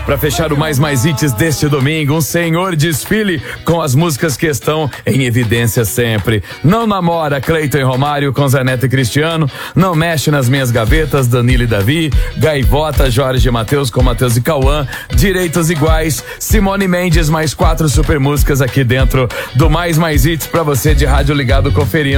Para fechar o mais hits deste domingo, um senhor desfile com as músicas que estão em evidência sempre. Não namora, Cleiton e Romário com Zé Neto e Cristiano. Não mexe nas minhas gavetas, Danilo e Davi. Gaivota, Jorge e Matheus com Matheus e Cauã. Direitos iguais, Simone Mendes, mais 4 super músicas aqui dentro do mais hits pra você de rádio ligado conferindo.